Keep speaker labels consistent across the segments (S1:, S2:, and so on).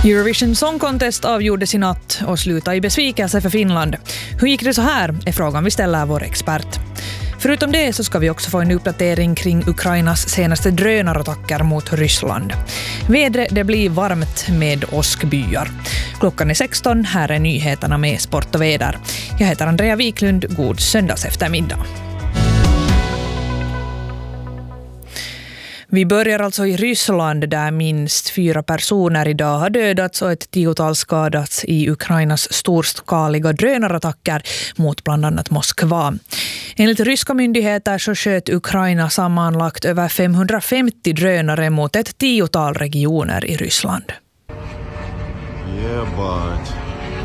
S1: Eurovision Song Contest avgjordes i natt och slutade i besvikelse för Finland. Hur gick det så här är frågan vi ställer vår expert. Förutom det så ska vi också få en uppdatering kring Ukrainas senaste drönarattacker mot Ryssland. Vädret det blir varmt med åskbyar. Klockan är 16, här är nyheterna med sport och väder. Jag heter Andrea Wiklund, god söndags eftermiddag. Vi börjar alltså i Ryssland där minst 4 personer idag har dödats och ett 10-tal skadats i Ukrainas storskaliga drönarattacker mot bland annat Moskva. Enligt ryska myndigheter så sköt Ukraina sammanlagt över 550 drönare mot ett 10-tal regioner i Ryssland.
S2: Ебать.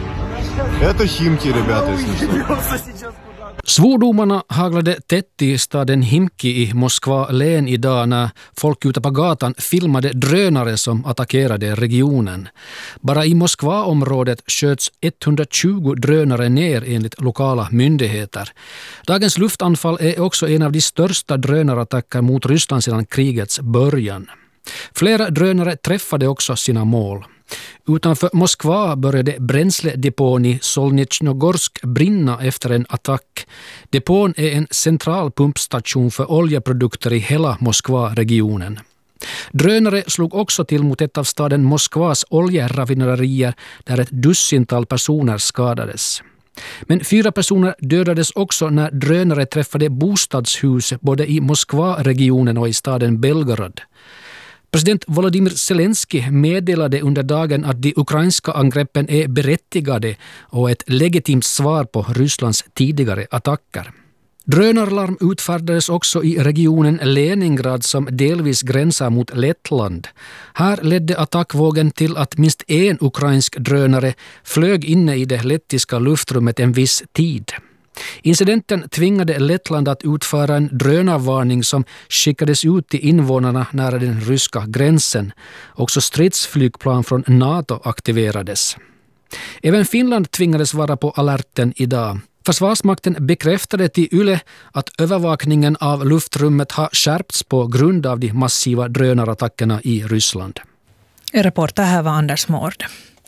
S2: Это Химки, ребята, если что.
S3: Svordomarna haglade tätt i staden Himki i Moskva län idag när folk ute på gatan filmade drönare som attackerade regionen. Bara i Moskva-området sköts 120 drönare ner enligt lokala myndigheter. Dagens luftanfall är också en av de största drönarattacker mot Ryssland sedan krigets början. Flera drönare träffade också sina mål. Utanför Moskva började bränsledepån i Solnitjnogorsk brinna efter en attack. Depån är en central pumpstation för oljeprodukter i hela Moskva-regionen. Drönare slog också till mot ett av staden Moskvas oljeraffinaderier där ett dussintal personer skadades. Men 4 personer dödades också när drönare träffade bostadshus både i Moskva-regionen och i staden Belgorod. President Volodymyr Zelensky meddelade under dagen att de ukrainska angreppen är berättigade och ett legitimt svar på Rysslands tidigare attacker. Drönarlarm utfärdades också i regionen Leningrad som delvis gränsar mot Lettland. Här ledde attackvågen till att minst en ukrainsk drönare flög inne i det lettiska luftrummet en viss tid. Incidenten tvingade Lettland att utföra en drönarvarning som skickades ut till invånarna nära den ryska gränsen. Också stridsflygplan från NATO aktiverades. Även Finland tvingades vara på alerten idag. Försvarsmakten bekräftade till Yle att övervakningen av luftrummet har skärpts på grund av de massiva drönarattackerna i Ryssland.
S1: Reporter här var Anders Mård.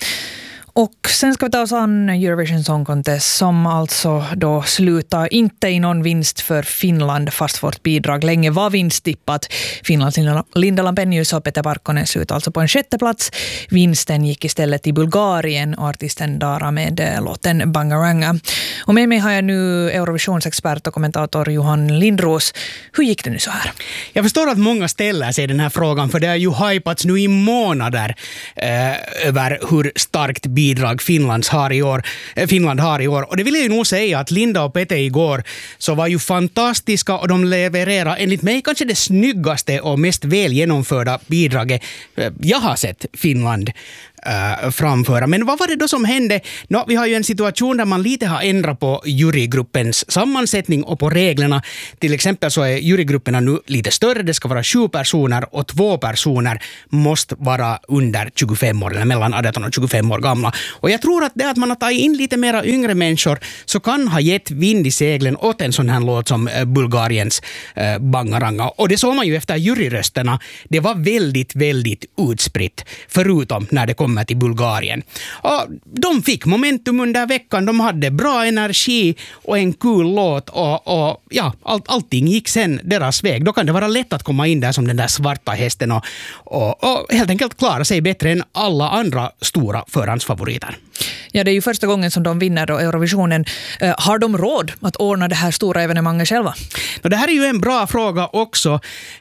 S1: Och sen ska vi ta oss an Eurovision Song Contest som alltså då slutar inte i någon vinst för Finland fast vårt bidrag länge var vinsttippat. Finlands Linda Lampenius och Peter Parkkonen slutade alltså på en 6:e plats. Vinsten gick istället till Bulgarien och artisten Dara med låten Bangaranga. Och med mig har jag nu Eurovisionsexpert och kommentator Johan Lindros. Hur gick det nu så här?
S4: Jag förstår att många ställer sig den här frågan för det har ju hypats nu i månader över hur starkt bidrag Finland har i år. Och det vill jag ju nog säga att Linda och Peter igår så var ju fantastiska och de levererade enligt mig kanske det snyggaste och mest väl genomförda bidraget jag har sett Finland framföra. Men vad var det då som hände? Vi har ju en situation där man lite har ändrat på jurygruppens sammansättning och på reglerna. Till exempel så är jurygrupperna nu lite större. Det ska vara 7 personer och 2 personer måste vara under 25 år eller mellan 18 och 25 år gamla. Och jag tror att det att man har tagit in lite mera yngre människor så kan ha gett vind i seglen åt en sån här låt som Bulgariens Bangaranga. Och det såg man ju efter juryrösterna. Det var väldigt, väldigt utspritt förutom när det kommer till Bulgarien. Och de fick momentum under veckan. De hade bra energi och en kul låt och ja, allting gick sen deras väg. Då kan det vara lätt att komma in där som den där svarta hästen och helt enkelt klara sig bättre än alla andra stora förhandsfavoriter.
S1: Ja, det är ju första gången som de vinner då Eurovisionen. Har de råd att ordna det här stora evenemanget själva?
S4: Det här är ju en bra fråga också.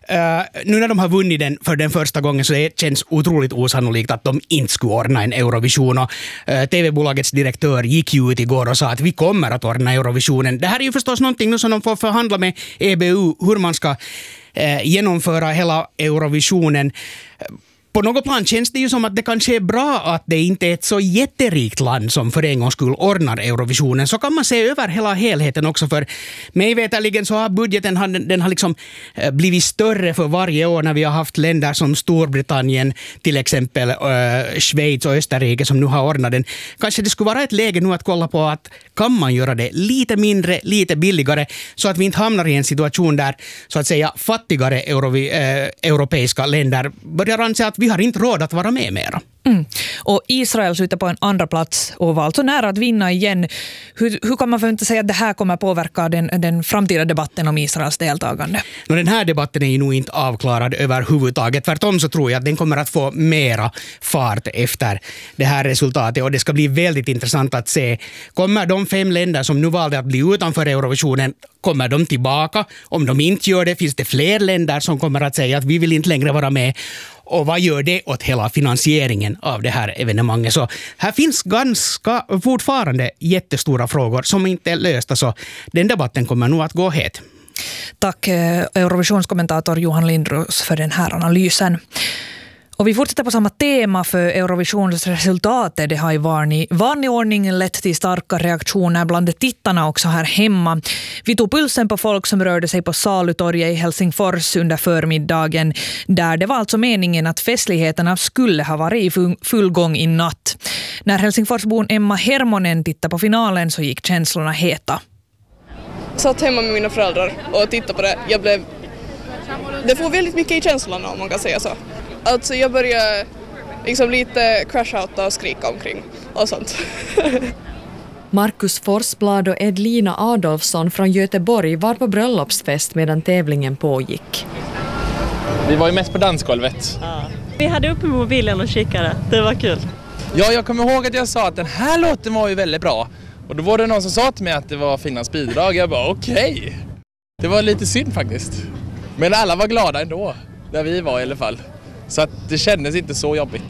S4: Nu när de har vunnit den för den första gången så det känns otroligt osannolikt att de inte skulle ordna en Eurovision. Och TV-bolagets direktör gick ju ut igår och sa att vi kommer att ordna Eurovisionen. Det här är ju förstås någonting nu som de får förhandla med EBU hur man ska genomföra hela Eurovisionen. På något plan känns det ju som att det kanske är bra att det inte är ett så jätterikt land som för en gångs skull ordnar Eurovisionen. Så kan man se över hela helheten också, för mig veterligen så har budgeten den har liksom blivit större för varje år när vi har haft länder som Storbritannien, till exempel Schweiz och Österrike som nu har ordnat den. Kanske det skulle vara ett läge nu att kolla på att kan man göra det lite mindre, lite billigare så att vi inte hamnar i en situation där så att säga fattigare europeiska länder börjar anse att vi har inte råd att vara med mera.
S1: Och Israel slutar på en andra plats och var alltså nära att vinna igen. Hur kan man förvänta sig att det här kommer påverka den framtida debatten om Israels deltagande?
S4: Den här debatten är ju nog inte avklarad överhuvudtaget. Tvärtom så tror jag att den kommer att få mera fart efter det här resultatet. Och det ska bli väldigt intressant att se. Kommer de 5 länder som nu valde att bli utanför Eurovisionen, kommer de tillbaka? Om de inte gör det, finns det fler länder som kommer att säga att vi vill inte längre vara med. Och vad gör det åt hela finansieringen av det här evenemanget? Så här finns ganska fortfarande jättestora frågor som inte är lösta, så den debatten kommer nog att gå het.
S1: Tack Eurovisionskommentator Johan Lindros för den här analysen. Och vi fortsätter på samma tema, för Eurovisionsresultatet. Det har i vanlig ordning lett till starka reaktioner bland tittarna också här hemma. Vi tog pulsen på folk som rörde sig på Salutorget i Helsingfors under förmiddagen, där det var alltså meningen att festligheterna skulle ha varit i full gång i natt. När Helsingforsbon Emma Hermonen tittade på finalen så gick känslorna heta.
S5: Jag satt hemma med mina föräldrar och tittade på det. Det får väldigt mycket i känslorna, om man kan säga så. Alltså jag började liksom lite crash-outa och skrika omkring och sånt.
S6: Markus Forsblad och Edlina Adolfsson från Göteborg var på bröllopsfest medan tävlingen pågick.
S7: Vi var ju mest på dansgolvet.
S8: Ja. Vi hade uppe mobilen och kikade. Det var kul.
S7: Ja, jag kommer ihåg att jag sa att den här låten var ju väldigt bra. Och då var det någon som sa till mig att det var Finlands bidrag. Jag bara okej. Det var lite synd faktiskt. Men alla var glada ändå. Där vi var i alla fall. Så att det kändes inte så jobbigt.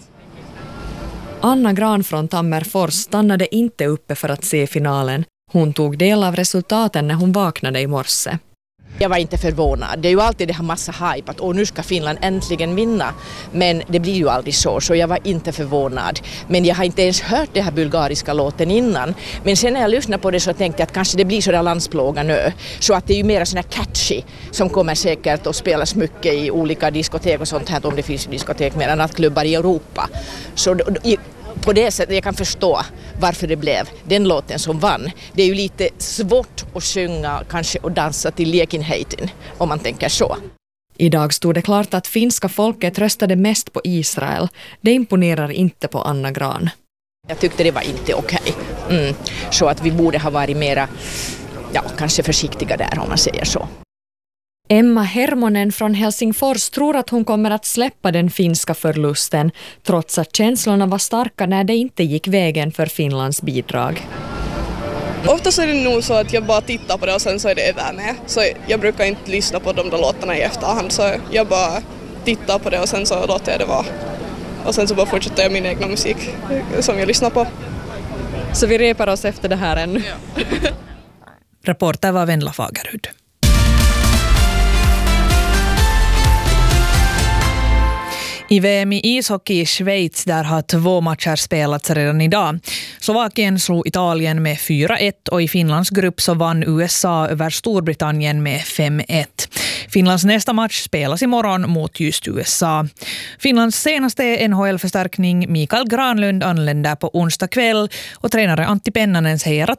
S6: Anna Gran från Tammerfors stannade inte uppe för att se finalen. Hon tog del av resultaten när hon vaknade i morse.
S9: Jag var inte förvånad. Det är ju alltid det här massa hype att nu ska Finland äntligen vinna. Men det blir ju aldrig så jag var inte förvånad. Men jag har inte ens hört det här bulgariska låten innan. Men sen när jag lyssnade på det så tänkte jag att kanske det blir så där landsplåga nu. Så att det är ju mer sån här catchy som kommer säkert att spelas mycket i olika diskotek och sånt här, om det finns diskotek med nattklubbar i Europa. Så på det sättet jag kan förstå varför det blev den låten som vann. Det är ju lite svårt att sjunga kanske och dansa till Lekinheitin, om man tänker så.
S6: Idag stod det klart att finska folket röstade mest på Israel. Det imponerar inte på Anna Gran.
S9: Jag tyckte det var inte okej. Så att vi borde ha varit mera, kanske försiktiga där, om man säger så.
S6: Emma Hermonen från Helsingfors tror att hon kommer att släppa den finska förlusten, trots att känslorna var starka när det inte gick vägen för Finlands bidrag.
S5: Ofta så är det nog så att jag bara tittar på det och sen så är det över med. Så jag brukar inte lyssna på de där låtarna i efterhand, så jag bara tittar på det och sen så låter jag det vara. Och sen så bara fortsätter jag min egna musik som jag lyssnar på.
S8: Så vi repar oss efter det här ännu.
S5: Ja.
S1: Reporter var Venla Fagerhud. I VM i ishockey i Schweiz, där har 2 matcher spelats redan idag. Slovakien slog Italien med 4-1 och i Finlands grupp så vann USA över Storbritannien med 5-1. Finlands nästa match spelas imorgon mot just USA. Finlands senaste NHL-förstärkning Mikael Granlund anländer på onsdag kväll och tränare Antti Pennanen säger att